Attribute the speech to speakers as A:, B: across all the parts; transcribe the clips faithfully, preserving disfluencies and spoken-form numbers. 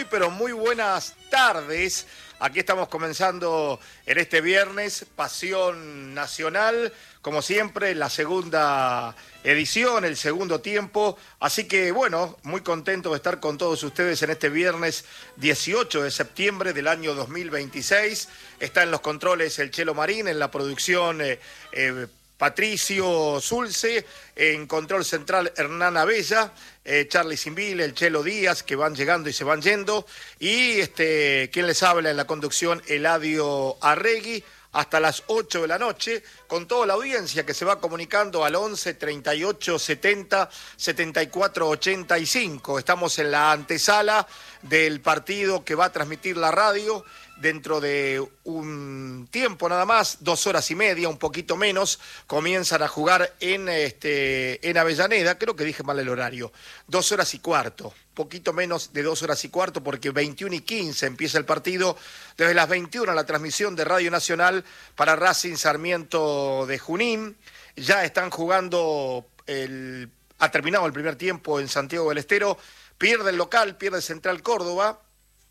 A: pero muy buenas tardes. Aquí estamos comenzando en este viernes Pasión Nacional, como siempre, la segunda edición, el segundo tiempo. Así que, bueno, muy contento de estar con todos ustedes en este viernes dieciocho de septiembre del año dos mil veintiséis. Está en los controles el Chelo Marín, en la producción eh, eh, Patricio Zulce, en control central Hernán Abella, eh, Charlie Simbil, el Chelo Díaz, que van llegando y se van yendo, y este, quien les habla en la conducción, Eladio Arregui, hasta las ocho de la noche, con toda la audiencia que se va comunicando al once, treinta y ocho, setenta, setenta y cuatro, ochenta y cinco. Estamos en la antesala del partido que va a transmitir la radio dentro de un tiempo nada más, dos horas y media, un poquito menos, comienzan a jugar en, este, en Avellaneda, creo que dije mal el horario, dos horas y cuarto, poquito menos de dos horas y cuarto, porque veintiuna y quince empieza el partido, desde las veintiuna la transmisión de Radio Nacional para Racing Sarmiento de Junín. Ya están jugando, el, ha terminado el primer tiempo en Santiago del Estero, pierde el local, pierde Central Córdoba,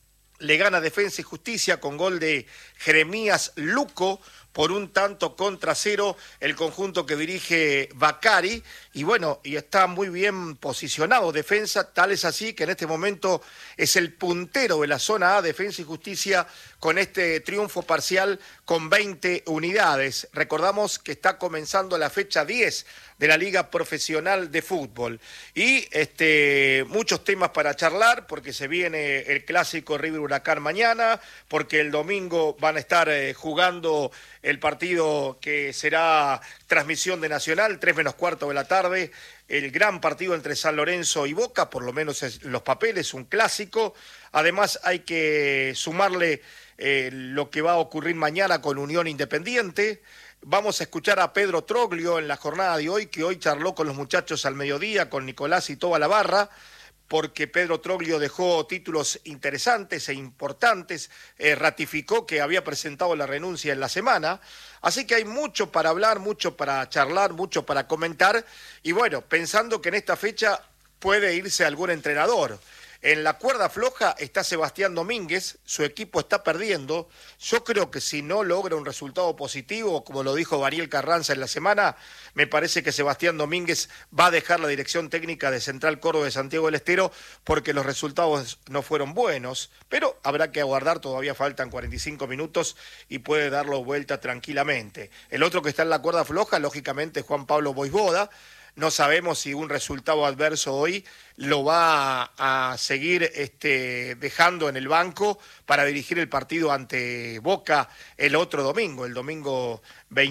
A: le gana Defensa y Justicia con gol de Jeremías Luco por un tanto contra cero, el conjunto que dirige Bacari, y bueno, y está muy bien posicionado Defensa, tal es así que en este momento es el puntero de la zona A, Defensa y Justicia, con este triunfo parcial con veinte unidades. Recordamos que está comenzando la fecha diez de la Liga Profesional de Fútbol. Y este, muchos temas para charlar, porque se viene el clásico River Huracán mañana, porque el domingo van a estar eh, jugando el partido que será transmisión de Nacional, tres menos cuarto de la tarde, el gran partido entre San Lorenzo y Boca, por lo menos es los papeles, un clásico. Además hay que sumarle eh, lo que va a ocurrir mañana con Unión Independiente. Vamos a escuchar a Pedro Troglio en la jornada de hoy, que hoy charló con los muchachos al mediodía, con Nicolás y toda la barra, porque Pedro Troglio dejó títulos interesantes e importantes, eh, ratificó que había presentado la renuncia en la semana, así que hay mucho para hablar, mucho para charlar, mucho para comentar, y bueno, pensando que en esta fecha puede irse algún entrenador. En la cuerda floja está Sebastián Domínguez, su equipo está perdiendo. Yo creo que si no logra un resultado positivo, como lo dijo Daniel Carranza en la semana, me parece que Sebastián Domínguez va a dejar la dirección técnica de Central Córdoba de Santiago del Estero porque los resultados no fueron buenos, pero habrá que aguardar, todavía faltan cuarenta y cinco minutos y puede darlo vuelta tranquilamente. El otro que está en la cuerda floja, lógicamente, es Juan Pablo Boisboda. No sabemos si un resultado adverso hoy lo va a, a seguir este, dejando en el banco para dirigir el partido ante Boca el otro domingo, el domingo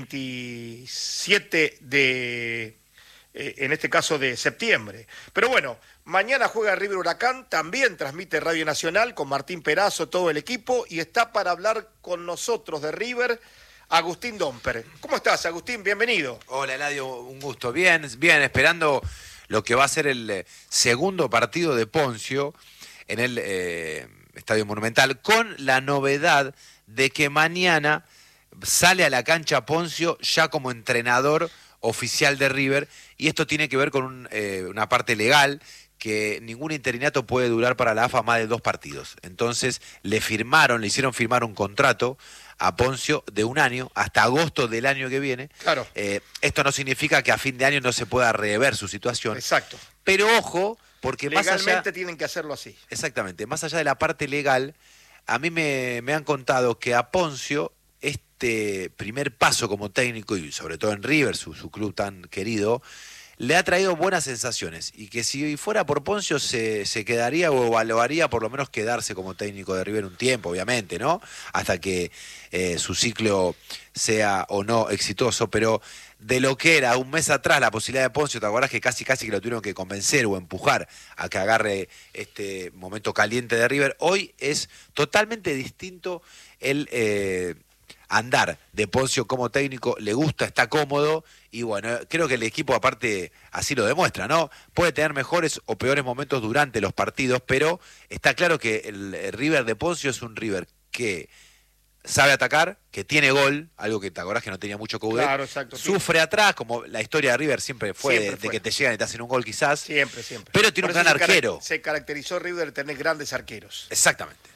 A: veintisiete de, eh, en este caso de septiembre. Pero bueno, mañana juega River Huracán, también transmite Radio Nacional con Martín Perazo, todo el equipo, y está para hablar con nosotros de River Agustín Domper. ¿Cómo estás, Agustín? Bienvenido.
B: Hola, Eladio, un gusto. Bien, bien, esperando lo que va a ser el segundo partido de Poncio en el eh, Estadio Monumental, con la novedad de que mañana sale a la cancha Poncio ya como entrenador oficial de River, y esto tiene que ver con un, eh, una parte legal, que ningún interinato puede durar para la A F A más de dos partidos. Entonces le firmaron, le hicieron firmar un contrato a Poncio de un año, hasta agosto del año que viene.
A: Claro.
B: Eh, esto no significa que a fin de año no se pueda rever su situación.
A: Exacto.
B: Pero ojo, porque más allá...
A: Legalmente tienen que hacerlo así.
B: Exactamente. Más allá de la parte legal, a mí me, me han contado que a Poncio este primer paso como técnico, y sobre todo en River, su, su club tan querido, le ha traído buenas sensaciones, y que si fuera por Poncio se, se quedaría o evaluaría por lo menos quedarse como técnico de River un tiempo, obviamente, ¿no? Hasta que eh, su ciclo sea o no exitoso, pero de lo que era un mes atrás la posibilidad de Poncio, ¿te acordás que casi casi que lo tuvieron que convencer o empujar a que agarre este momento caliente de River? Hoy es totalmente distinto el... Eh, andar de Poncio como técnico, le gusta, está cómodo, y bueno, creo que el equipo aparte así lo demuestra, ¿no? Puede tener mejores o peores momentos durante los partidos, pero está claro que el River de Poncio es un River que sabe atacar, que tiene gol, algo que te acordás que no tenía mucho Coudet.
A: Claro, exacto.
B: Sufre atrás, como la historia de River siempre fue,
A: siempre
B: de,
A: fue.
B: de que te llegan y te hacen un gol quizás.
A: Siempre, siempre.
B: Pero tiene
A: Por
B: un gran
A: se
B: arquero.
A: Se caracterizó River de tener grandes arqueros.
B: Exactamente.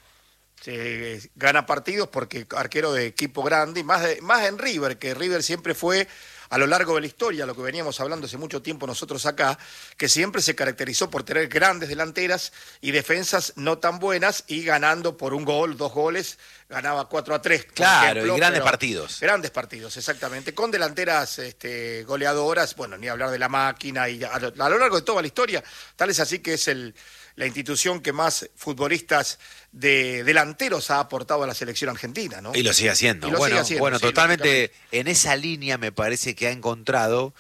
A: Se gana partidos porque arquero de equipo grande, y más, de, más en River, que River siempre fue, a lo largo de la historia, lo que veníamos hablando hace mucho tiempo nosotros acá, que siempre se caracterizó por tener grandes delanteras y defensas no tan buenas, y ganando por un gol, dos goles, ganaba cuatro a tres.
B: Claro,
A: ejemplo,
B: y grandes partidos.
A: Grandes partidos, exactamente, con delanteras este, goleadoras, bueno, ni hablar de la máquina, y a lo, a lo largo de toda la historia, tal es así que es el... la institución que más futbolistas de delanteros ha aportado a la selección argentina, ¿no?
B: Y lo sigue haciendo.
A: Lo
B: bueno,
A: sigue haciendo,
B: bueno
A: sí,
B: totalmente en esa línea me parece que ha encontrado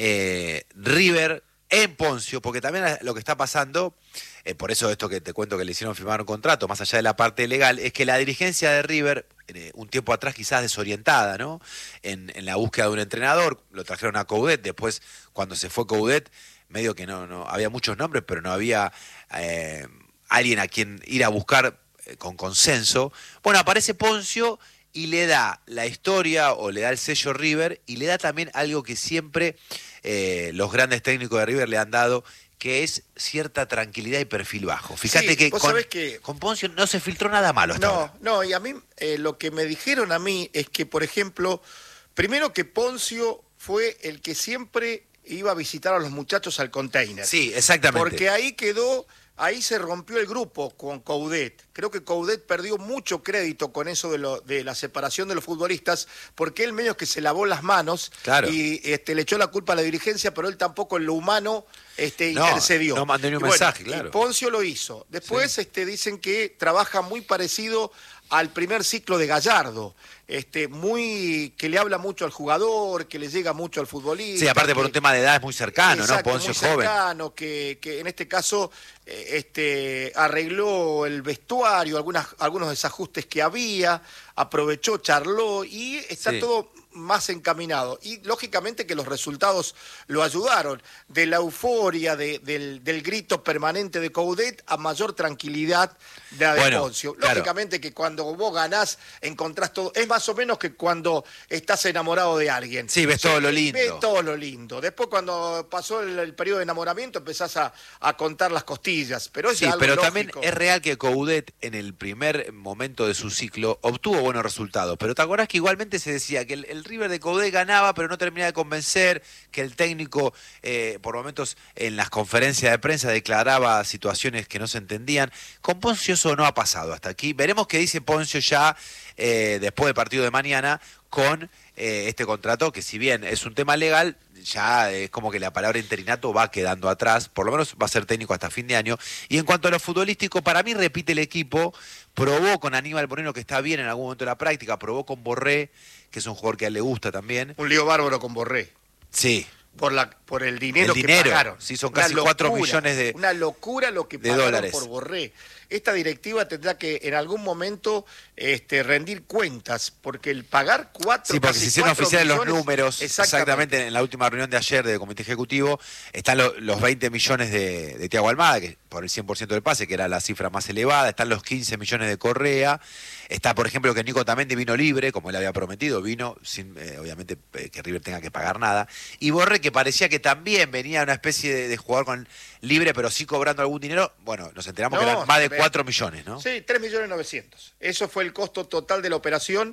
B: eh, River en Poncio, porque también lo que está pasando, eh, por eso esto que te cuento que le hicieron firmar un contrato, más allá de la parte legal, es que la dirigencia de River, eh, un tiempo atrás quizás desorientada, ¿no? En, en la búsqueda de un entrenador, lo trajeron a Coudet, después cuando se fue Coudet, medio que no, no había muchos nombres, pero no había eh, alguien a quien ir a buscar eh, con consenso. Bueno, aparece Poncio y le da la historia o le da el sello River y le da también algo que siempre eh, los grandes técnicos de River le han dado, que es cierta tranquilidad y perfil bajo. Fíjate
A: sí,
B: que,
A: vos
B: con,
A: sabés que
B: con Poncio no se filtró nada malo hasta
A: no,
B: ahora.
A: No, y a mí eh, lo que me dijeron a mí es que, por ejemplo, primero que Poncio fue el que siempre iba a visitar a los muchachos al container.
B: Sí, exactamente.
A: Porque ahí quedó, ahí se rompió el grupo con Coudet. Creo que Coudet perdió mucho crédito con eso de, lo, de la separación de los futbolistas, porque él medio que se lavó las manos,
B: claro,
A: y este, le echó la culpa a la dirigencia, pero él tampoco en lo humano este,
B: no,
A: intercedió.
B: No mandó ni un
A: y bueno,
B: mensaje, claro.
A: Y Poncio lo hizo. Después
B: sí.
A: este, dicen que trabaja muy parecido al primer ciclo de Gallardo, este, muy que le habla mucho al jugador, que le llega mucho al futbolista.
B: Sí, aparte
A: que,
B: por un tema de edad es muy cercano,
A: exacto,
B: ¿no? Poncio
A: muy
B: es joven.
A: cercano, que, que en este caso eh, este, arregló el vestuario, algunas, algunos desajustes que había, aprovechó, charló, y está
B: sí.
A: todo más encaminado. Y lógicamente que los resultados lo ayudaron. De la euforia, de, del, del grito permanente de Coudet a mayor tranquilidad de la de
B: bueno,
A: Poncio.
B: claro.
A: Lógicamente que cuando vos ganás, encontrás todo. Es más o menos que cuando estás enamorado de alguien.
B: Sí, ves
A: o sea,
B: todo lo lindo.
A: Ves todo lo lindo. Después cuando pasó el, el periodo de enamoramiento empezás a, a contar las costillas. Pero es
B: sí,
A: algo
B: pero
A: lógico.
B: también es real que Coudet en el primer momento de su ciclo obtuvo buenos resultados. Pero te acordás que igualmente se decía que el, el River de Coudet ganaba, pero no terminaba de convencer, que el técnico eh, por momentos en las conferencias de prensa declaraba situaciones que no se entendían. Con Poncio eso no ha pasado hasta aquí. Veremos qué dice Poncio ya eh, después del partido de mañana con eh, este contrato, que si bien es un tema legal, ya es como que la palabra interinato va quedando atrás, por lo menos va a ser técnico hasta fin de año. Y en cuanto a lo futbolístico, para mí repite el equipo, probó con Aníbal Moreno, que está bien en algún momento de la práctica, probó con Borré, que es un jugador que a él le gusta también.
A: Un lío bárbaro con Borré.
B: Sí.
A: Por, la, por el dinero,
B: el dinero
A: que pagaron.
B: Sí, son
A: Una
B: casi
A: locura,
B: cuatro millones de
A: Una locura lo que
B: de
A: pagaron
B: dólares.
A: por Borré. Esta directiva tendrá que en algún momento este, rendir cuentas, porque el pagar cuatro
B: Sí, porque se hicieron oficiales los números, exactamente. exactamente, en la última reunión de ayer del Comité Ejecutivo, están lo, los veinte millones de, de Thiago Almada, que por el cien por ciento del pase, que era la cifra más elevada, están los quince millones de Correa, está, por ejemplo, que Nico Tamendi vino libre, como él había prometido, vino sin, eh, obviamente, eh, que River tenga que pagar nada, y Borré, que parecía que también venía una especie de, de jugador con libre, pero sí cobrando algún dinero, bueno, nos enteramos
A: no,
B: que eran más de cuatro millones, ¿no?
A: Sí, tres millones novecientos. Eso fue el costo total de la operación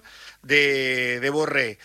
A: de, de Borré.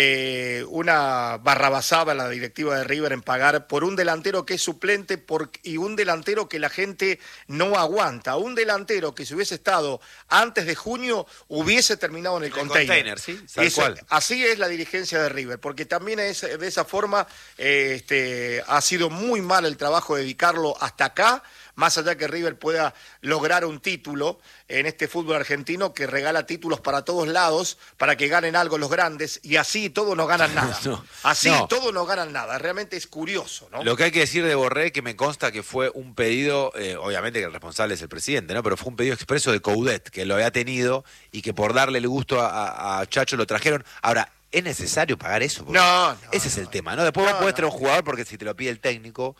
A: Eh, una barrabasada la directiva de River en pagar por un delantero que es suplente por, y un delantero que la gente no aguanta. Un delantero que si hubiese estado antes de junio hubiese terminado en el,
B: el
A: container.
B: container sí, tal
A: Eso,
B: cual.
A: Así es la dirigencia de River, porque también es, de esa forma eh, este, ha sido muy mal el trabajo de dedicarlo hasta acá, más allá que River pueda lograr un título en este fútbol argentino que regala títulos para todos lados, para que ganen algo los grandes, y así todos no ganan nada.
B: No,
A: así
B: no.
A: todos no ganan nada. Realmente es curioso, ¿no?
B: Lo que hay que decir de Borré, que me consta que fue un pedido, eh, obviamente que el responsable es el presidente, ¿no? Pero fue un pedido expreso de Coudet, que lo había tenido y que por darle el gusto a, a Chacho lo trajeron. Ahora, ¿es necesario pagar eso? Porque
A: No, no.
B: ese es
A: no,
B: el tema, ¿no? Después
A: no,
B: vos podés
A: no.
B: tener un jugador porque si te lo pide el técnico,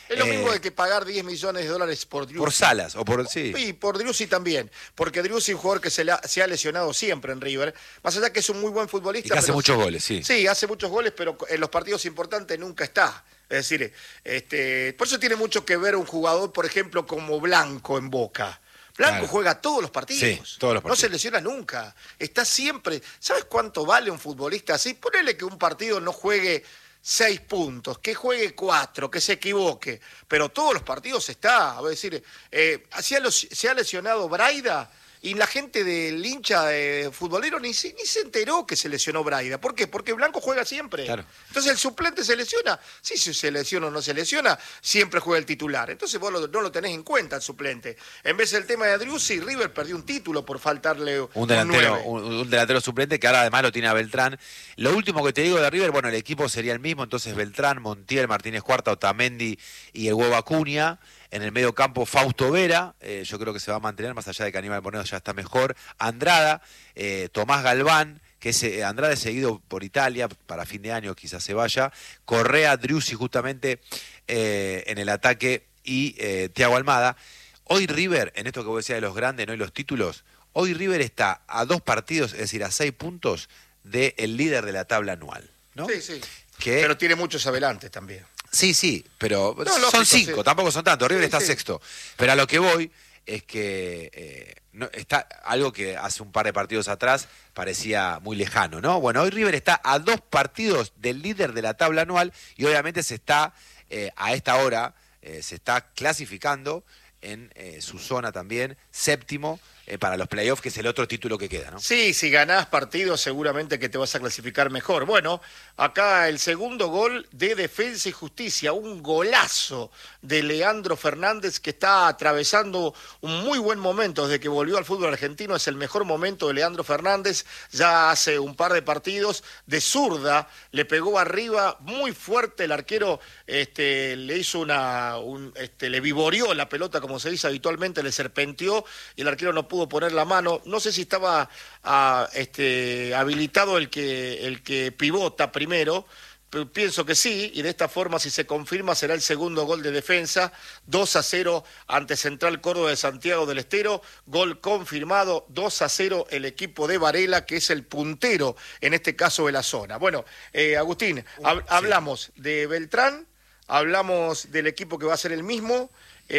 A: Es lo
B: eh,
A: mismo de que pagar diez millones de dólares por Driussi.
B: Por Salas, o por... Sí.
A: Y por Driussi también, porque Driussi es un jugador que se, la, se ha lesionado siempre en River, más allá que es un muy buen futbolista.
B: Y que hace
A: pero,
B: muchos goles, sí.
A: Sí, hace muchos goles, pero en los partidos importantes nunca está. Es decir, este, por eso tiene mucho que ver un jugador, por ejemplo, como Blanco en Boca. Blanco
B: Claro.
A: juega todos los partidos.
B: Sí, todos los partidos.
A: No se lesiona nunca. Está siempre. ¿Sabes cuánto vale un futbolista así? Ponele que un partido no juegue seis puntos, que juegue cuatro, que se equivoque. Pero todos los partidos está. A decir, eh, se, ha, se ha lesionado Braida y la gente del hincha de futbolero ni se, ni se enteró que se lesionó Braida. ¿Por qué? Porque Blanco juega siempre.
B: Claro.
A: Entonces el suplente se lesiona. Sí, si se lesiona o no se lesiona, siempre juega el titular. Entonces vos lo, no lo tenés en cuenta el suplente. En vez del tema de Driussi, River perdió un título por faltarle
B: Un delantero,
A: un
B: un, un delantero suplente que ahora además lo tiene a Beltrán. Lo último que te digo de River, bueno, el equipo sería el mismo, entonces Beltrán, Montiel, Martínez Cuarta, Otamendi y el huevo Acuña. En el medio campo, Fausto Vera, eh, yo creo que se va a mantener, más allá de que Aníbal Moreno ya está mejor. Andrada, eh, Tomás Galván, que es, eh, Andrada es seguido por Italia, para fin de año quizás se vaya. Correa, Driussi justamente eh, en el ataque y eh, Thiago Almada. Hoy River, en esto que vos decías de los grandes, no y los títulos, hoy River está a dos partidos, es decir, a seis puntos del líder de la tabla anual, ¿no?
A: Sí, sí.
B: Que...
A: Pero tiene muchos adelantes también.
B: Sí, sí, pero
A: No,
B: son
A: lógico,
B: cinco,
A: sí.
B: tampoco son tantos. River
A: Sí,
B: está
A: sí.
B: sexto. Pero a lo que voy es que eh, no, está algo que hace un par de partidos atrás parecía muy lejano, ¿no? Bueno, hoy River está a dos partidos del líder de la tabla anual y obviamente se está, eh, a esta hora, eh, se está clasificando en eh, su zona también, séptimo, eh, para los playoffs, que es el otro título que queda, ¿no?
A: Sí, si ganás partidos seguramente que te vas a clasificar mejor. Bueno, acá el segundo gol de Defensa y Justicia, un golazo de Leandro Fernández que está atravesando un muy buen momento desde que volvió al fútbol argentino. Es el mejor momento de Leandro Fernández, ya hace un par de partidos de zurda, le pegó arriba muy fuerte, el arquero este, le hizo una, un, este, le vivoreó la pelota como se dice habitualmente, le serpenteó y el arquero no pudo poner la mano. No sé si estaba a, este, habilitado el que, el que pivota primero, pero pienso que sí, y de esta forma, si se confirma, será el segundo gol de Defensa, dos a cero ante Central Córdoba de Santiago del Estero, gol confirmado, dos a cero el equipo de Varela, que es el puntero, en este caso de la zona. Bueno, eh, Agustín, hab- hablamos de Beltrán, hablamos del equipo que va a ser el mismo,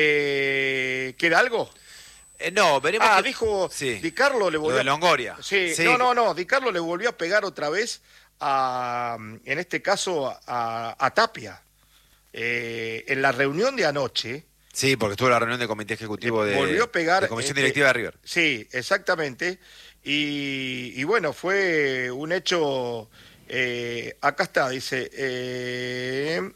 A: eh, ¿queda algo?
B: Eh, no, veremos.
A: Ah,
B: que...
A: dijo,
B: sí.
A: Di Carlo le volvió...
B: Lo de Longoria.
A: Sí,
B: Sí.
A: no, no, no, Di Carlo le volvió a pegar otra vez, a, en este caso, a, a Tapia. Eh, en la reunión de anoche...
B: Sí, porque estuvo en la reunión del comité ejecutivo de,
A: volvió a pegar,
B: de Comisión
A: este,
B: Directiva de River.
A: Sí, exactamente. Y, y bueno, fue un hecho... Eh, acá está, dice... Eh,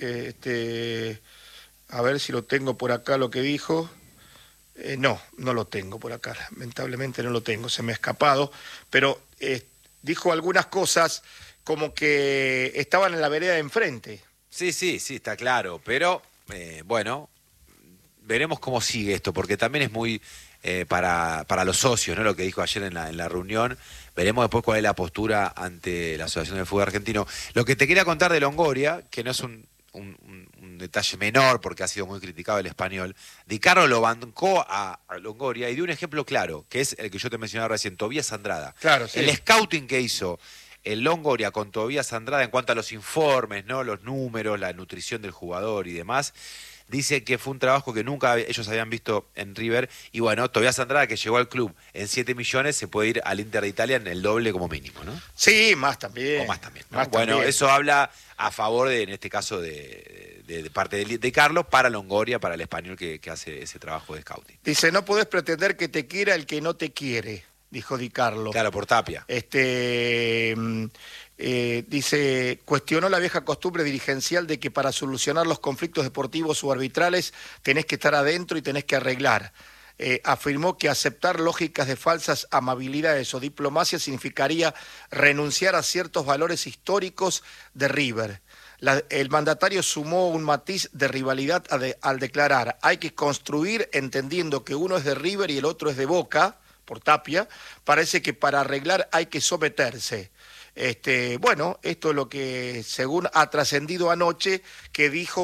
A: este, a ver si lo tengo por acá lo que dijo... Eh, no, no lo tengo por acá, lamentablemente no lo tengo, se me ha escapado, pero eh, dijo algunas cosas como que estaban en la vereda de enfrente.
B: Sí, sí, sí, está claro, pero eh, bueno, veremos cómo sigue esto, porque también es muy eh, para, para los socios, ¿no? Lo que dijo ayer en la, en la reunión, veremos después cuál es la postura ante la Asociación del Fútbol Argentino. Lo que te quería contar de Longoria, que no es un, un, un, un detalle menor, porque ha sido muy criticado el español, Di Carlo lo bancó a, a Longoria y dio un ejemplo claro, que es el que yo te mencionaba recién, Tobías Andrada.
A: Claro, sí.
B: El scouting que hizo el Longoria con Tobías Andrada en cuanto a los informes, ¿no? Los números, la nutrición del jugador y demás, dice que fue un trabajo que nunca ellos habían visto en River. Y bueno, Tobías Andrada, que llegó al club en siete millones, se puede ir al Inter de Italia en el doble como mínimo, ¿no?
A: Sí, más también.
B: O más también, ¿no?
A: Más
B: Bueno,
A: también.
B: eso habla a favor de, en este caso, de, de, de parte de, de Carlos para Longoria, para el español que, que hace ese trabajo de scouting.
A: Dice, no podés pretender que te quiera el que no te quiere, dijo Di Carlo.
B: Claro, por Tapia.
A: Este, mm, eh, dice, cuestionó la vieja costumbre dirigencial de que para solucionar los conflictos deportivos o arbitrales tenés que estar adentro y tenés que arreglar. Eh, afirmó que aceptar lógicas de falsas amabilidades o diplomacia significaría renunciar a ciertos valores históricos de River. La, el mandatario sumó un matiz de rivalidad a de, al declarar, hay que construir entendiendo que uno es de River y el otro es de Boca, por Tapia, parece que para arreglar hay que someterse. Este, bueno, esto es lo que según ha trascendido anoche, que dijo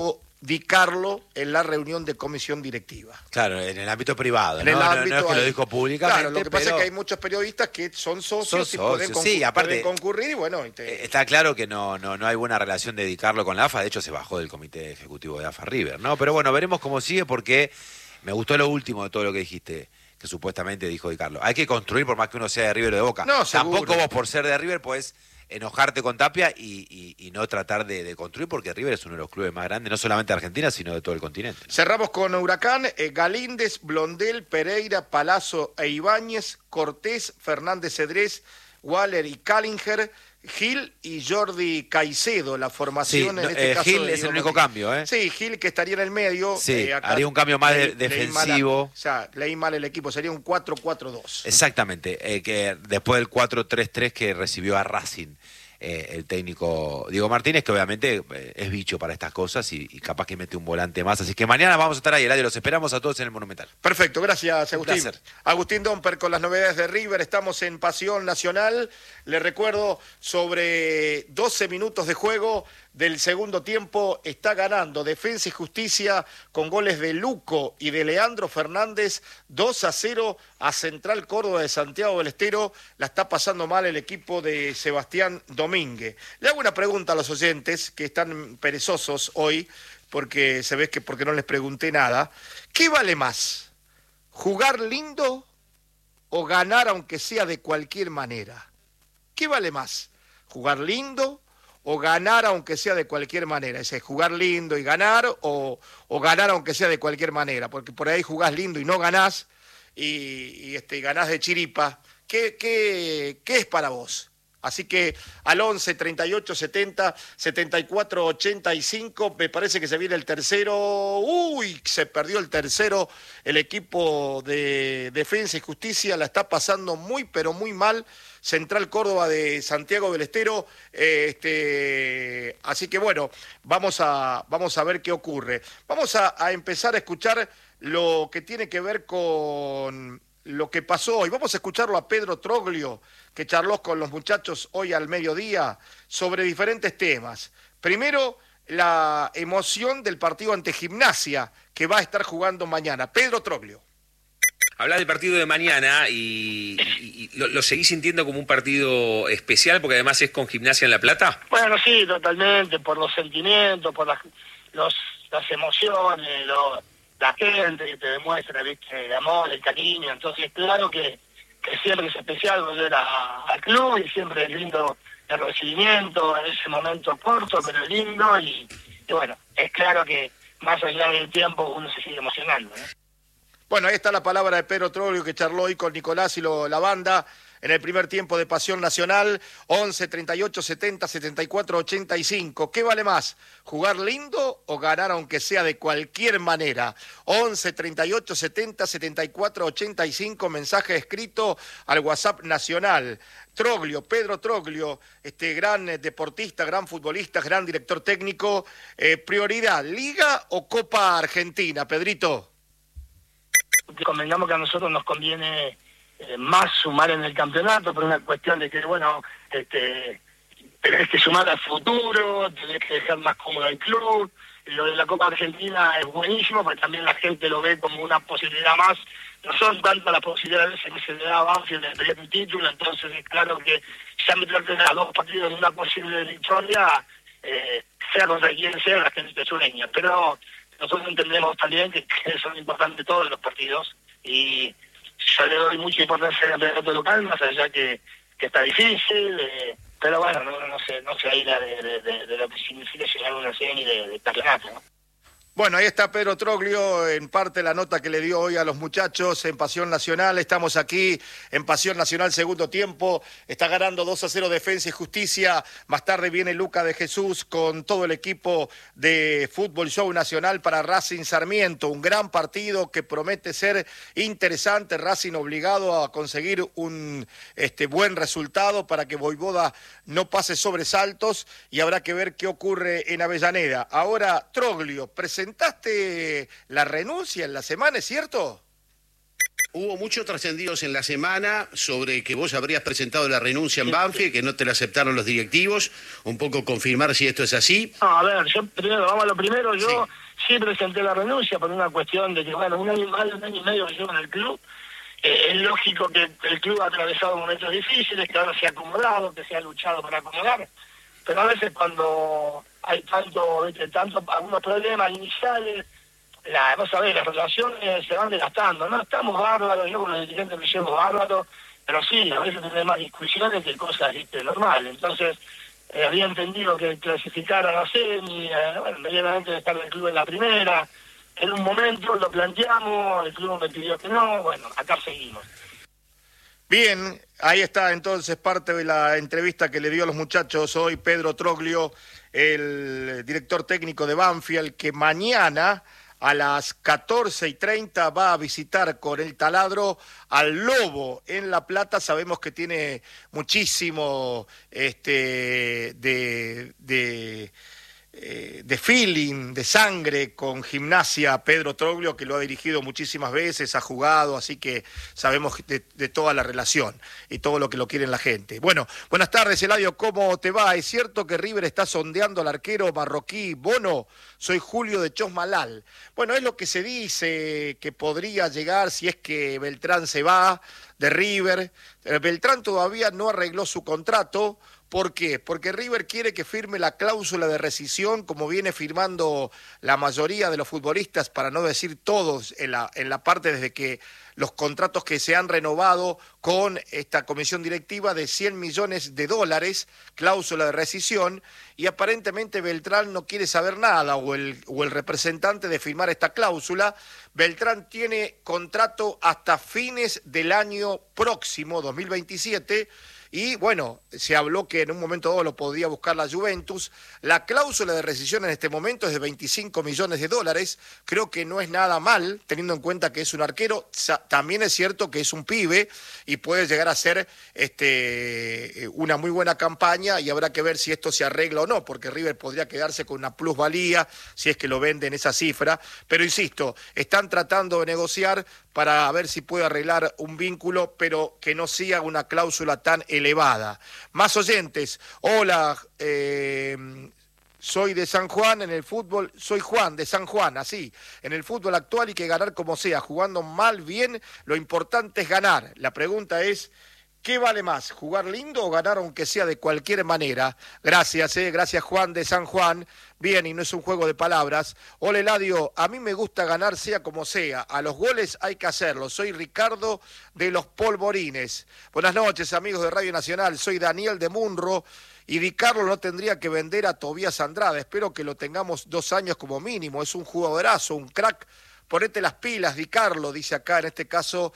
A: Di Carlo en la reunión de comisión directiva.
B: Claro, en el ámbito privado,
A: en
B: ¿no?
A: El
B: no,
A: ámbito
B: no es que
A: hay,
B: lo dijo públicamente.
A: Claro, lo que
B: pero...
A: pasa es que hay muchos periodistas que son socios,
B: son
A: y
B: socios.
A: pueden, concur
B: Sí, aparte,
A: pueden concurrir y bueno... Y te...
B: Está claro que no, no, no hay buena relación de Di Carlo con la A F A, de hecho se bajó del comité ejecutivo de A F A River, ¿no? Pero bueno, veremos cómo sigue porque me gustó lo último de todo lo que dijiste, que supuestamente dijo Di Carlo. Hay que construir por más que uno sea de River o de Boca.
A: No,
B: Tampoco vos por ser de River podés enojarte con Tapia y, y, y no tratar de, de construir, porque River es uno de los clubes más grandes, no solamente de Argentina, sino de todo el continente, ¿no?
A: Cerramos con Huracán, eh, Galíndez, Blondel, Pereira, Palazzo e Ibáñez, Cortés, Fernández Cedrés, Waller y Callinger, Gil y Jordi Caicedo, la formación
B: sí,
A: en este
B: eh,
A: caso.
B: Gil
A: de
B: es el único
A: Martínez.
B: cambio, ¿eh?
A: Sí, Gil que estaría en el medio.
B: Sí,
A: eh, acá
B: haría un cambio más
A: leí,
B: de,
A: leí
B: defensivo.
A: Mal, o sea, leí mal el equipo, sería un cuatro cuatro dos.
B: Exactamente, eh, que después del cuatro tres tres que recibió a Racing. Eh, el técnico Diego Martínez, que obviamente eh, es bicho para estas cosas y, y capaz que mete un volante más. Así que mañana vamos a estar ahí, Eladio, los esperamos a todos en el Monumental.
A: Perfecto, gracias Agustín.
B: Un
A: Agustín Domper con las novedades de River, estamos en Pasión Nacional. Le recuerdo, sobre doce minutos de juego del segundo tiempo, está ganando Defensa y Justicia con goles de Luco y de Leandro Fernández, dos a cero a Central Córdoba de Santiago del Estero. La está pasando mal el equipo de Sebastián Domínguez. Le hago una pregunta a los oyentes que están perezosos hoy, porque se ve que porque no les pregunté nada. ¿Qué vale más? ¿Jugar lindo o ganar aunque sea de cualquier manera? ¿Qué vale más? ¿Jugar lindo o ganar aunque sea de cualquier manera? Es decir, jugar lindo y ganar o, o ganar aunque sea de cualquier manera, porque por ahí jugás lindo y no ganás y, y este, ganás de chiripa. ¿Qué, qué, qué es para vos? Así que al once, treinta y ocho, setenta, setenta y cuatro, ochenta y cinco, me parece que se viene el tercero. Uy, se perdió el tercero. El equipo de Defensa y Justicia la está pasando muy, pero muy mal. Central Córdoba de Santiago del Estero. Eh, este, así que bueno, vamos a, vamos a ver qué ocurre. Vamos a, a empezar a escuchar lo que tiene que ver con lo que pasó hoy. Vamos a escucharlo a Pedro Troglio, que charló con los muchachos hoy al mediodía sobre diferentes temas. Primero, la emoción del partido ante Gimnasia, que va a estar jugando mañana. Pedro Troglio.
C: Hablas del partido de mañana y, y, y lo, lo seguís sintiendo como un partido especial porque además es con Gimnasia en La Plata.
D: Bueno, sí, totalmente, por los sentimientos, por las, los, las emociones, lo, la gente que te demuestra, ¿viste? El amor, el cariño. Entonces, claro que, que siempre es especial volver a, al club y siempre es lindo el recibimiento en ese momento corto, pero es lindo y, y bueno, es claro que más allá del tiempo uno se sigue emocionando, ¿no?
A: Bueno, ahí está la palabra de Pedro Troglio, que charló hoy con Nicolás y lo, la banda en el primer tiempo de Pasión Nacional. Once, treinta y ocho, setenta, setenta y cuatro, ochenta y cinco. ¿Qué vale más? ¿Jugar lindo o ganar aunque sea de cualquier manera? Once, treinta y ocho, setenta, setenta y cuatro, ochenta y cinco. Mensaje escrito al WhatsApp nacional. Troglio, Pedro Troglio, este gran deportista, gran futbolista, gran director técnico. Eh, ¿Prioridad, Liga o Copa Argentina, Pedrito?
D: Convengamos que a nosotros nos conviene eh, más sumar en el campeonato por una cuestión de que, bueno, este, tenés que sumar al futuro, tenés que dejar más cómodo el club. Lo de la Copa Argentina es buenísimo, porque también la gente lo ve como una posibilidad más. No son tantas las posibilidades que se le da a Banfield de pelear un título, entonces es claro que ya meterte a dos partidos en una posible victoria, eh, sea contra quien sea, la gente sueña. Pero nosotros entendemos también que, que son importantes todos los partidos y yo le doy mucha importancia al campeonato local, más allá que, que está difícil, eh, pero bueno, no, no se no se aísla de, de, de, de lo que significa llegar a una serie de, de campeonato, ¿no?
A: Bueno, ahí está Pedro Troglio, en parte la nota que le dio hoy a los muchachos en Pasión Nacional. Estamos aquí en Pasión Nacional, segundo tiempo. Está ganando dos a cero Defensa y Justicia. Más tarde viene Luca de Jesús con todo el equipo de Fútbol Show Nacional para Racing Sarmiento. Un gran partido que promete ser interesante. Racing obligado a conseguir un este, buen resultado para que Voivoda no pase sobresaltos y habrá que ver qué ocurre en Avellaneda. Ahora, Troglio, presenta ¿Presentaste la renuncia en la semana, es cierto?
E: Hubo muchos trascendidos en la semana sobre que vos habrías presentado la renuncia en Banfield, que no te la aceptaron los directivos. Un poco confirmar si esto es así.
D: No, a ver, yo primero, vamos a lo primero, yo
E: sí.
D: sí presenté la renuncia por una cuestión de que, bueno, un año más de un año y medio que llevo en el club. Eh, es lógico que el club ha atravesado momentos difíciles, que ahora se ha acomodado, que se ha luchado para acomodar, pero a veces cuando hay tanto, ¿viste? tanto algunos problemas iniciales, la, vos sabés, las relaciones se van desgastando, ¿no? Estamos bárbaros, yo con los dirigentes me llevo bárbaros, pero sí, a veces tenemos más discusiones que cosas, ¿viste? Normales. Entonces, eh, había entendido que clasificar a la semi, eh, bueno, medianamente de estar del club en la primera. En un momento lo planteamos, el club me pidió que no, bueno, acá seguimos.
A: Bien, ahí está entonces parte de la entrevista que le dio a los muchachos hoy Pedro Troglio, el director técnico de Banfield, que mañana a las catorce y treinta va a visitar con el taladro al Lobo en La Plata. Sabemos que tiene muchísimo este de... de Eh, de feeling, de sangre con Gimnasia, Pedro Troglio, que lo ha dirigido muchísimas veces, ha jugado, así que sabemos de, de toda la relación y todo lo que lo quiere la gente. Bueno, buenas tardes, Eladio, ¿cómo te va? ¿Es cierto que River está sondeando al arquero marroquí Bono? Soy Julio de Chosmalal. Bueno, es lo que se dice que podría llegar si es que Beltrán se va de River. Beltrán todavía no arregló su contrato. ¿Por qué? Porque River quiere que firme la cláusula de rescisión, como viene firmando la mayoría de los futbolistas, para no decir todos, en la, en la parte desde que los contratos que se han renovado con esta comisión directiva de cien millones de dólares, cláusula de rescisión, y aparentemente Beltrán no quiere saber nada, o el, o el representante de firmar esta cláusula. Beltrán tiene contrato hasta fines del año próximo, dos mil veintisiete, y bueno, se habló que en un momento dado lo podía buscar la Juventus. La cláusula de rescisión en este momento es de veinticinco millones de dólares. Creo que no es nada mal, teniendo en cuenta que es un arquero. También es cierto que es un pibe y puede llegar a ser este, una muy buena campaña, y habrá que ver si esto se arregla o no, porque River podría quedarse con una plusvalía si es que lo venden esa cifra. Pero insisto, están tratando de negociar para ver si puede arreglar un vínculo, pero que no sea una cláusula tan elevada. Más oyentes. Hola, eh, soy de San Juan en el fútbol, soy Juan de San Juan, así, en el fútbol actual hay que ganar como sea, jugando mal, bien, lo importante es ganar. La pregunta es, ¿qué vale más, jugar lindo o ganar aunque sea de cualquier manera? Gracias, eh, gracias Juan de San Juan. Bien, y no es un juego de palabras. Hola Eladio, a mí me gusta ganar sea como sea, a los goles hay que hacerlo. Soy Ricardo de los Polvorines. Buenas noches amigos de Radio Nacional, soy Daniel de Munro, y Di Carlo no tendría que vender a Tobías Andrade, espero que lo tengamos dos años como mínimo, es un jugadorazo, un crack. Ponete las pilas, Di Carlo, dice acá en este caso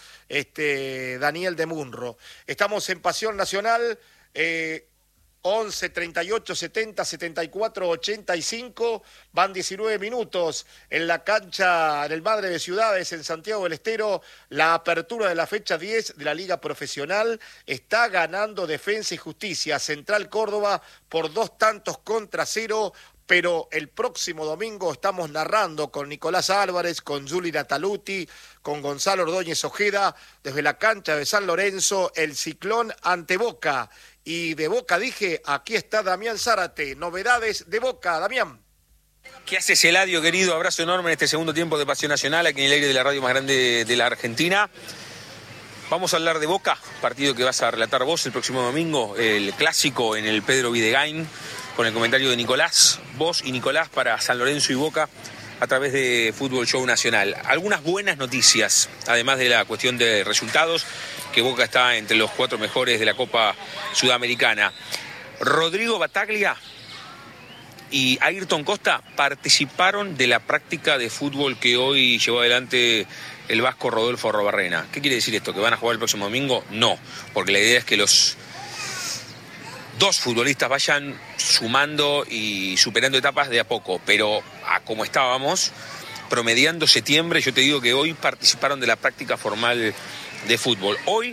A: este Daniel de Munro. Estamos en Pasión Nacional, eh, once, treinta y ocho, setenta, setenta y cuatro, ochenta y cinco, van diecinueve minutos en la cancha del Madre de Ciudades en Santiago del Estero. La apertura de la fecha diez de la Liga Profesional, está ganando Defensa y Justicia, Central Córdoba por dos tantos contra cero. Pero el próximo domingo estamos narrando con Nicolás Álvarez, con Juli Nataluti, con Gonzalo Ordóñez Ojeda, desde la cancha de San Lorenzo, el Ciclón ante Boca. Y de Boca dije, aquí está Damián Zárate, novedades de Boca, Damián.
C: ¿Qué haces, Eladio, querido? Abrazo enorme en este segundo tiempo de Pasión Nacional, aquí en el aire de la radio más grande de la Argentina. Vamos a hablar de Boca, partido que vas a relatar vos el próximo domingo, el clásico en el Pedro Videgain, con el comentario de Nicolás, vos y Nicolás para San Lorenzo y Boca a través de Fútbol Show Nacional. Algunas buenas noticias, además de la cuestión de resultados, que Boca está entre los cuatro mejores de la Copa Sudamericana. Rodrigo Bataglia y Ayrton Costa participaron de la práctica de fútbol que hoy llevó adelante el vasco Rodolfo Arrobarrena. ¿Qué quiere decir esto? ¿Que van a jugar el próximo domingo? No, porque la idea es que los dos futbolistas vayan sumando y superando etapas de a poco, pero a como estábamos, promediando septiembre, yo te digo que hoy participaron de la práctica formal de fútbol. Hoy,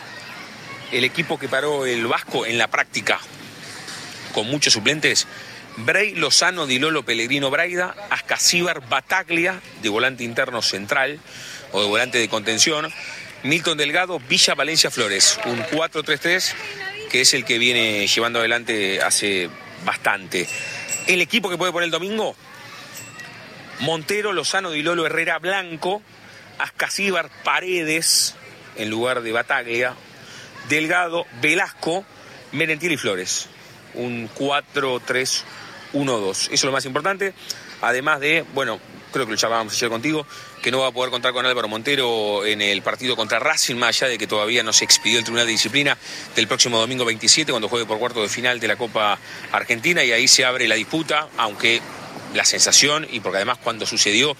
C: el equipo que paró el Vasco en la práctica, con muchos suplentes: Brey, Lozano, Di Lolo, Pellegrino, Braida, Ascasíbar, Bataglia, de volante interno central, o de volante de contención, Milton Delgado, Villa, Valencia, Flores, un cuatro tres tres, que es el que viene llevando adelante hace bastante. El equipo que puede poner el domingo: Montero, Lozano, Di Lolo, Herrera, Blanco, Ascasíbar, Paredes, en lugar de Bataglia, Delgado, Velasco, Merentiel y Flores. Un cuatro tres uno dos. Eso es lo más importante. Además de, bueno, creo que lo llamábamos ayer contigo, que no va a poder contar con Álvaro Montero en el partido contra Racing, más allá de que todavía no se expidió el Tribunal de Disciplina del próximo domingo veintisiete, cuando juegue por cuarto de final de la Copa Argentina, y ahí se abre la disputa, aunque la sensación, y porque además cuando sucedió,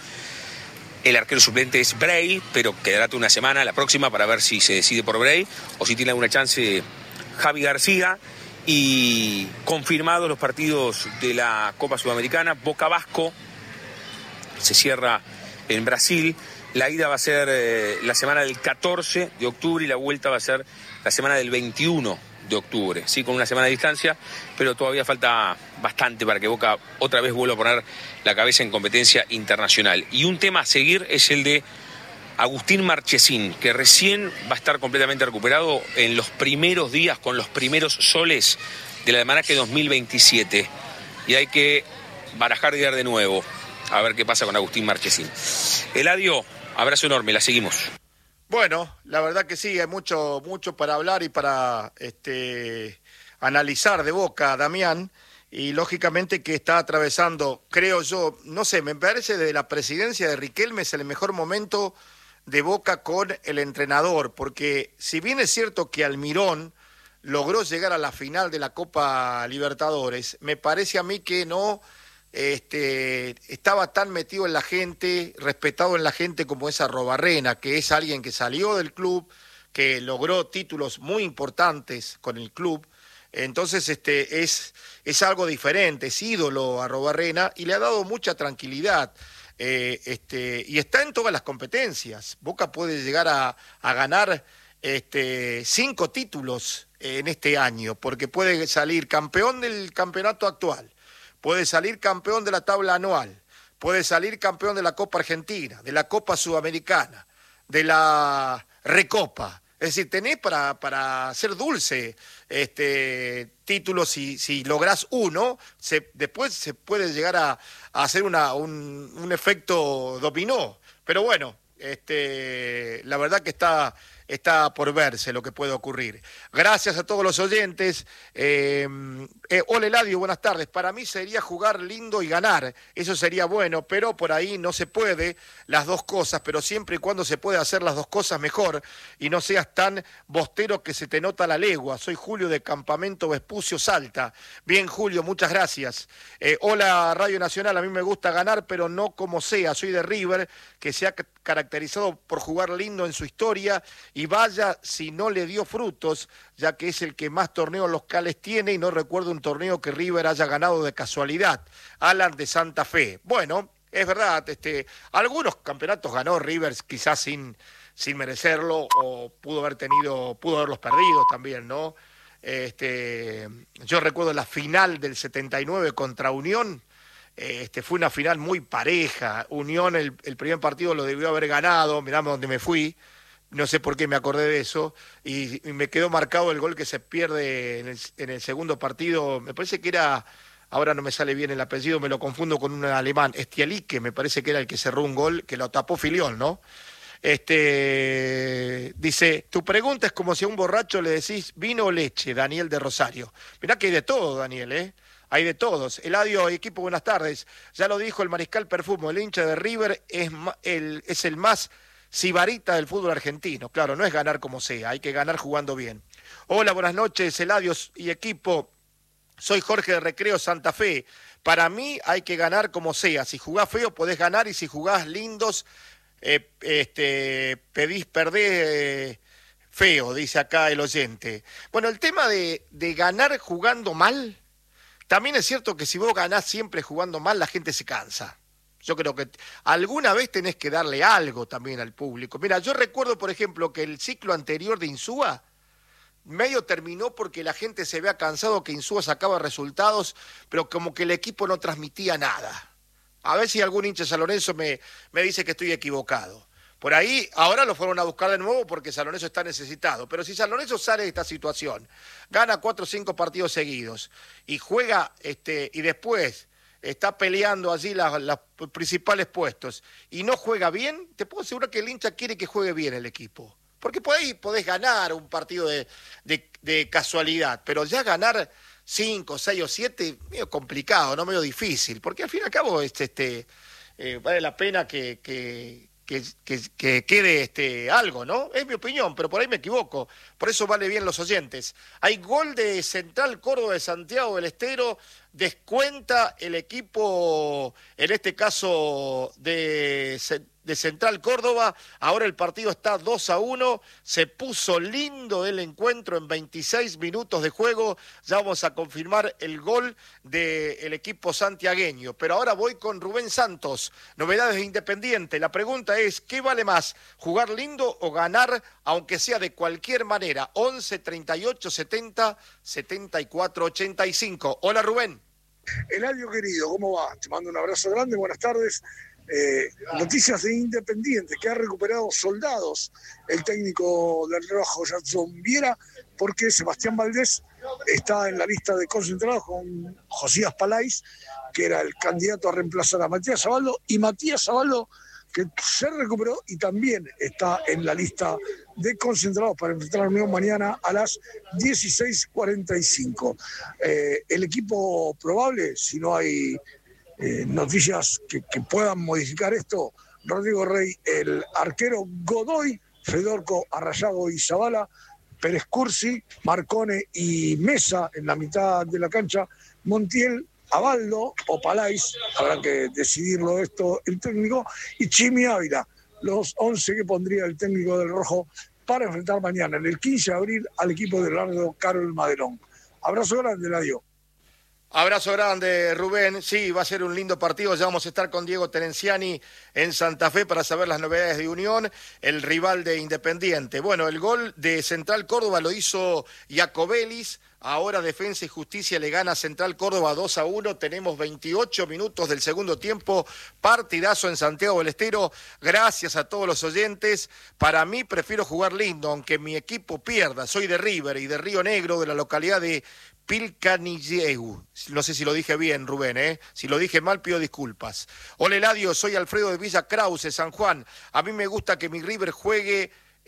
C: el arquero suplente es Bray, pero quedará una semana, la próxima, para ver si se decide por Bray o si tiene alguna chance Javi García. Y confirmados los partidos de la Copa Sudamericana. Boca Vasco se cierra en Brasil. La ida va a ser eh, la semana del catorce de octubre y la vuelta va a ser la semana del veintiuno de octubre. Sí, con una semana de distancia, pero todavía falta bastante para que Boca otra vez vuelva a poner la cabeza en competencia internacional. Y un tema a seguir es el de Agustín Marchesín, que recién va a estar completamente recuperado en los primeros días, con los primeros soles del almanaque dos mil veintisiete. Y hay que barajar de nuevo, a ver qué pasa con Agustín Marchesín. Eladio, abrazo enorme, la seguimos.
A: Bueno, la verdad que sí, hay mucho, mucho para hablar y para este, analizar de Boca, Damián. Y lógicamente que está atravesando, creo yo, no sé, me parece desde la presidencia de Riquelme es el mejor momento de Boca con el entrenador, porque si bien es cierto que Almirón logró llegar a la final de la Copa Libertadores, me parece a mí que no este, estaba tan metido en la gente, respetado en la gente como es Arrobarrena, que es alguien que salió del club, que logró títulos muy importantes con el club. Entonces este, es, es algo diferente, es ídolo Arrobarrena y le ha dado mucha tranquilidad. Eh, este, y está en todas las competencias. Boca puede llegar a, a ganar este, cinco títulos en este año, porque puede salir campeón del campeonato actual, puede salir campeón de la tabla anual, puede salir campeón de la Copa Argentina, de la Copa Sudamericana, de la Recopa. Es decir, tenés para, para hacer dulce este, títulos, si, si lográs uno, se, después se puede llegar a, a hacer una, un, un efecto dominó. Pero bueno, este, la verdad que está, está por verse lo que puede ocurrir. Gracias a todos los oyentes. Eh, eh, hola Eladio, buenas tardes. Para mí sería jugar lindo y ganar. Eso sería bueno, pero por ahí no se puede las dos cosas, pero siempre y cuando se puede hacer las dos cosas mejor y no seas tan bostero que se te nota la legua. Soy Julio de Campamento Vespucio, Salta. Bien, Julio, muchas gracias. Eh, hola Radio Nacional, a mí me gusta ganar, pero no como sea. Soy de River, que se ha caracterizado por jugar lindo en su historia y vaya si no le dio frutos, ya que es el que más torneos locales tiene y no recuerdo un torneo que River haya ganado de casualidad. Alan de Santa Fe. Bueno, es verdad, este, algunos campeonatos ganó River quizás sin, sin merecerlo o pudo haber tenido, pudo haberlos perdido también, ¿no? Este, yo recuerdo la final del setenta y nueve contra Unión. Este, fue una final muy pareja. Unión el, el primer partido lo debió haber ganado, mirá dónde me fui, no sé por qué me acordé de eso, y, y me quedó marcado el gol que se pierde en el, en el segundo partido, me parece que era, ahora no me sale bien el apellido, me lo confundo con un alemán, Estialique, me parece que era el que cerró un gol, que lo tapó Filión, ¿no? Este, dice, tu pregunta es como si a un borracho le decís vino o leche, Daniel de Rosario. Mirá que hay de todo, Daniel, ¿eh? Hay de todos. Eladio, equipo, buenas tardes. Ya lo dijo el Mariscal Perfumo, el hincha de River es el, es el más sibarita del fútbol argentino. Claro, no es ganar como sea, hay que ganar jugando bien. Hola, buenas noches, Eladio y equipo. Soy Jorge de Recreo Santa Fe. Para mí hay que ganar como sea. Si jugás feo podés ganar y si jugás lindos, eh, este, pedís perder eh, feo, dice acá el oyente. Bueno, el tema de, de ganar jugando mal... También es cierto que si vos ganás siempre jugando mal, la gente se cansa. Yo creo que alguna vez tenés que darle algo también al público. Mira, yo recuerdo, por ejemplo, que el ciclo anterior de Insúa medio terminó porque la gente se había cansado que Insúa sacaba resultados, pero como que el equipo no transmitía nada. A ver si algún hincha de San Lorenzo me, me dice que estoy equivocado. Por ahí, ahora lo fueron a buscar de nuevo porque San Lorenzo está necesitado. Pero si San Lorenzo sale de esta situación, gana cuatro o cinco partidos seguidos y juega, este, y después está peleando allí los principales puestos y no juega bien, te puedo asegurar que el hincha quiere que juegue bien el equipo. Porque por ahí podés ganar un partido de, de, de casualidad, pero ya ganar cinco, seis o siete, medio complicado, no medio difícil, porque al fin y al cabo este, este, eh, vale la pena que... que Que, que, que quede este algo, ¿no? Es mi opinión, pero por ahí me equivoco. Por eso vale bien los oyentes. Hay gol de Central Córdoba de Santiago del Estero, descuenta el equipo, en este caso de, de Central Córdoba. Ahora el partido está dos a uno, se puso lindo el encuentro en veintiséis minutos de juego. Ya vamos a confirmar el gol del equipo santiagueño. Pero ahora voy con Rubén Santos, novedades de Independiente. La pregunta es, ¿qué vale más? ¿Jugar lindo o ganar, aunque sea de cualquier manera? once, treinta y ocho, setenta, setenta y cuatro, ochenta y cinco. Hola Rubén.
F: Eladio querido, ¿cómo va? Te mando un abrazo grande, buenas tardes. Eh, noticias de Independiente, que ha recuperado soldados el técnico del Rojo, Jackson Viera, porque Sebastián Valdés está en la lista de concentrados con Josías Palais, que era el candidato a reemplazar a Matías Zabaldo, y Matías Zabaldo, que se recuperó y también está en la lista de concentrados para enfrentar a Unión mañana a las dieciséis cuarenta y cinco. Eh, el equipo probable, si no hay eh, noticias que, que puedan modificar esto, Rodrigo Rey, el arquero Godoy, Fedorco, Arrayago y Zavala, Pérez Cursi, Marcone y Mesa en la mitad de la cancha, Montiel, Abaldo o Palais, habrá que decidirlo esto el técnico, y Chimi Ávila, los once que pondría el técnico del Rojo para enfrentar mañana, en el quince de abril, al equipo de Leonardo Carol Maderón. Abrazo grande, Eladio.
A: Abrazo grande, Rubén. Sí, va a ser un lindo partido. Ya vamos a estar con Diego Terenciani en Santa Fe para saber las novedades de Unión, el rival de Independiente. Bueno, el gol de Central Córdoba lo hizo Iacobelis. Ahora Defensa y Justicia le gana a Central Córdoba dos a uno. Tenemos veintiocho minutos del segundo tiempo. Partidazo en Santiago del Estero. Gracias a todos los oyentes. Para mí prefiero jugar lindo, aunque mi equipo pierda. Soy de River y de Río Negro, de la localidad de Pilcanilleu. No sé si lo dije bien, Rubén, ¿eh? Si lo dije mal, pido disculpas. Hola, Eladio, soy Alfredo de Villa Krause, San Juan. A mí me gusta que mi River juegue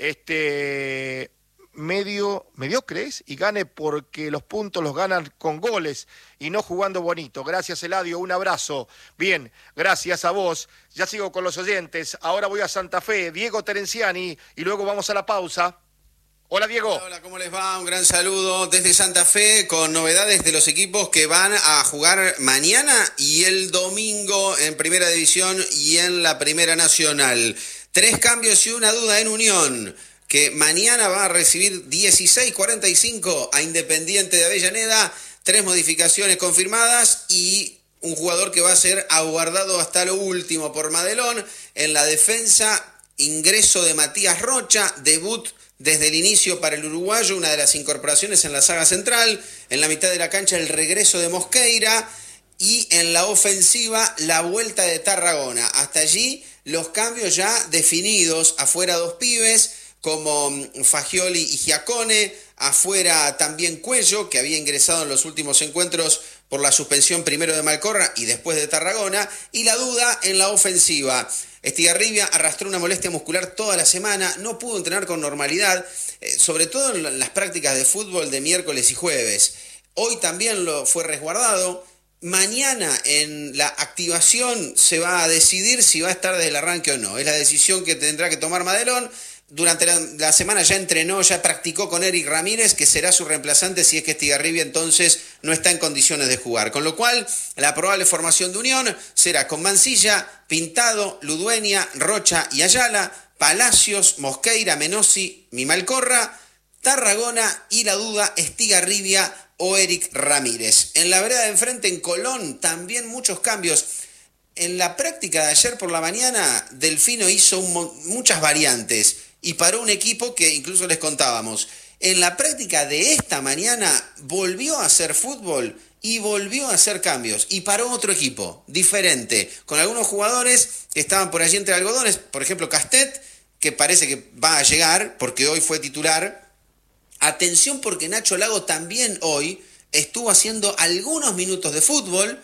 A: este medio, mediocres y gane porque los puntos los ganan con goles y no jugando bonito. Gracias, Eladio, un abrazo. Bien, gracias a vos. Ya sigo con los oyentes. Ahora voy a Santa Fe, Diego Terenciani, y luego vamos a la pausa. Hola, Diego.
G: Hola, hola, ¿cómo les va? Un gran saludo desde Santa Fe con novedades de los equipos que van a jugar mañana y el domingo en Primera División y en la Primera Nacional. Tres cambios y una duda en Unión, que mañana va a recibir dieciséis cuarenta y cinco a Independiente de Avellaneda. Tres modificaciones confirmadas y un jugador que va a ser aguardado hasta lo último por Madelón. En la defensa, ingreso de Matías Rocha, debut desde el inicio para el uruguayo, una de las incorporaciones en la saga central. En la mitad de la cancha, el regreso de Mosqueira. Y en la ofensiva, la vuelta de Tarragona. Hasta allí, los cambios ya definidos. Afuera dos pibes, como Fagioli y Giacone. Afuera también Cuello, que había ingresado en los últimos encuentros por la suspensión primero de Malcorra y después de Tarragona. Y la duda en la ofensiva. Estigarribia arrastró una molestia muscular toda la semana, no pudo entrenar con normalidad, eh, sobre todo en las prácticas de fútbol de miércoles y jueves. Hoy también lo fue resguardado. Mañana en la activación se va a decidir si va a estar desde el arranque o no. Es la decisión que tendrá que tomar Madelón. Durante la, la semana ya entrenó, ya practicó con Eric Ramírez, que será su reemplazante si es que Estigarribia entonces no está en condiciones de jugar. Con lo cual, la probable formación de Unión será con Mancilla, Pintado, Ludueña, Rocha y Ayala, Palacios, Mosqueira, Menossi, Mimalcorra, Tarragona y la duda Estigarribia o Eric Ramírez. En la vereda de enfrente, en Colón, también muchos cambios. En la práctica de ayer por la mañana, Delfino hizo un, muchas variantes y paró un equipo que incluso les contábamos. En la práctica de esta mañana volvió a hacer fútbol y volvió a hacer cambios y paró otro equipo diferente, con algunos jugadores que estaban por allí entre algodones, por ejemplo Castet, que parece que va a llegar porque hoy fue titular. Atención, porque Nacho Lago también hoy estuvo haciendo algunos minutos de fútbol,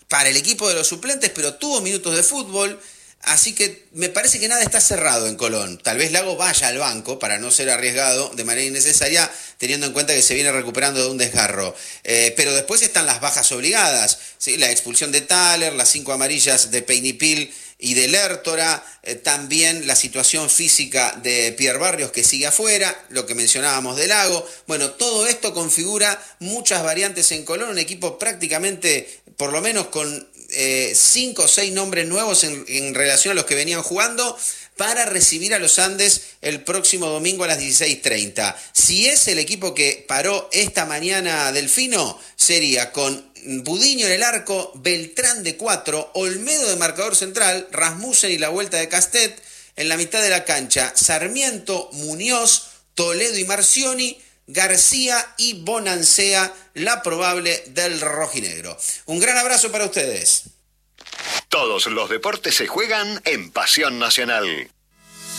G: para el equipo de los suplentes, pero tuvo minutos de fútbol. Así que me parece que nada está cerrado en Colón. Tal vez Lago vaya al banco para no ser arriesgado de manera innecesaria, teniendo en cuenta que se viene recuperando de un desgarro. Eh, pero después están las bajas obligadas, ¿sí? La expulsión de Thaler, las cinco amarillas de Peinipil y de Lertora, eh, también la situación física de Pierre Barrios que sigue afuera, lo que mencionábamos de Lago. Bueno, todo esto configura muchas variantes en Colón, un equipo prácticamente, por lo menos con eh, cinco o seis nombres nuevos en, en relación a los que venían jugando, para recibir a los Andes el próximo domingo a las dieciséis treinta. Si es el equipo que paró esta mañana Delfino, sería con Budiño en el arco, Beltrán de cuatro, Olmedo de marcador central, Rasmussen y la vuelta de Castet, en la mitad de la cancha, Sarmiento, Muñoz, Toledo y Marcioni, García y Bonancea, la probable del rojinegro. Un gran abrazo para ustedes.
H: Todos los deportes se juegan en Pasión Nacional.